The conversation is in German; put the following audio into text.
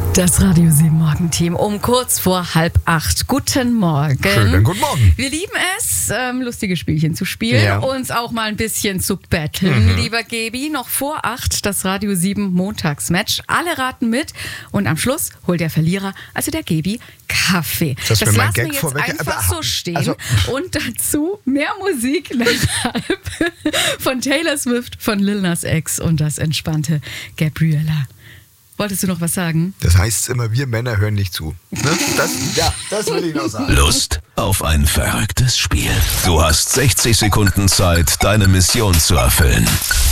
Das Radio 7 Morgenteam um kurz vor 7:30. Guten Morgen. Schönen guten Morgen. Wir lieben es, lustige Spielchen zu spielen, uns auch mal ein bisschen zu betteln. Lieber Gebi, noch vor 8 das Radio 7 Montagsmatch. Alle raten mit und am Schluss holt der Verlierer, also der Gebi, Kaffee. Das lassen mein wir Gag jetzt vorweg, einfach so stehen. also- Und dazu mehr Musik von Taylor Swift, von Lil Nas X und das entspannte Gabriella. Wolltest du noch was sagen? Das heißt immer, wir Männer hören nicht zu. Ne? Das will ich noch sagen. Lust auf ein verrücktes Spiel? Du hast 60 Sekunden Zeit, deine Mission zu erfüllen.